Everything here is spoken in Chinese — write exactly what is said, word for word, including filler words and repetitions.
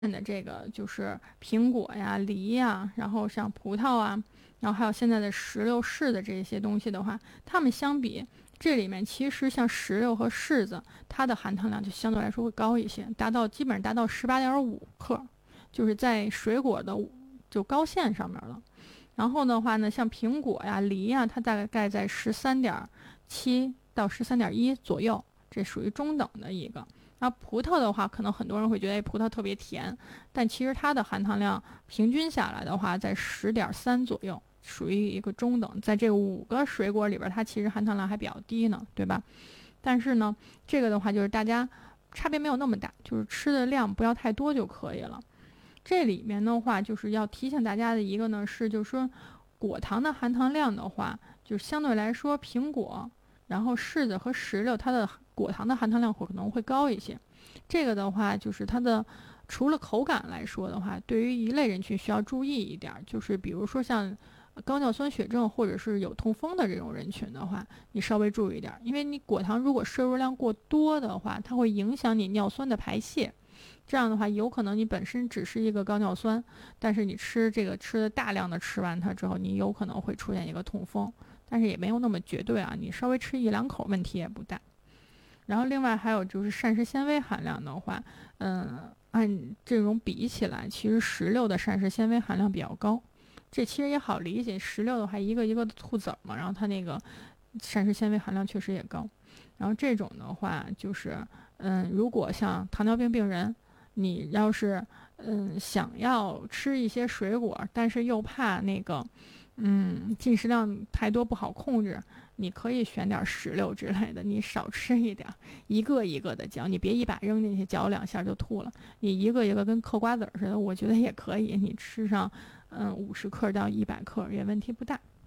的这个就是苹果呀、梨呀，然后像葡萄啊，然后还有现在的石榴、柿子这些东西的话，它们相比，这里面其实像石榴和柿子，它的含糖量就相对来说会高一些，达到基本上达到十八点五克，就是在水果的就高线上面了。然后的话呢，像苹果呀、梨呀，它大概在十三点七到十三点一左右，这属于中等的一个。那葡萄的话，可能很多人会觉得，哎，葡萄特别甜，但其实它的含糖量平均下来的话，在十点三左右，属于一个中等。在这五个水果里边，它其实含糖量还比较低呢，对吧？但是呢，这个的话就是大家差别没有那么大，就是吃的量不要太多就可以了。这里面的话，就是要提醒大家的一个呢是，就是说果糖的含糖量的话，就是相对来说苹果，然后柿子和石榴，它的果糖的含糖量会可能会高一些。这个的话，就是它的除了口感来说的话，对于一类人群需要注意一点，就是比如说像高尿酸血症或者是有痛风的这种人群的话，你稍微注意一点，因为你果糖如果摄入量过多的话，它会影响你尿酸的排泄。这样的话，有可能你本身只是一个高尿酸，但是你吃这个吃的大量的吃完它之后，你有可能会出现一个痛风，但是也没有那么绝对啊，你稍微吃一两口问题也不大。然后另外还有就是膳食纤维含量的话，嗯，按这种比起来，其实石榴的膳食纤维含量比较高。这其实也好理解，石榴的话一个一个的吐籽儿嘛，然后它那个膳食纤维含量确实也高。然后这种的话就是，嗯，如果像糖尿病病人，你要是嗯想要吃一些水果，但是又怕那个嗯进食量太多不好控制，你可以选点石榴之类的，你少吃一点，一个一个的嚼，你别一把扔进去嚼两下就吐了，你一个一个跟嗑瓜子似的，我觉得也可以，你吃上嗯五十克到一百克也问题不大。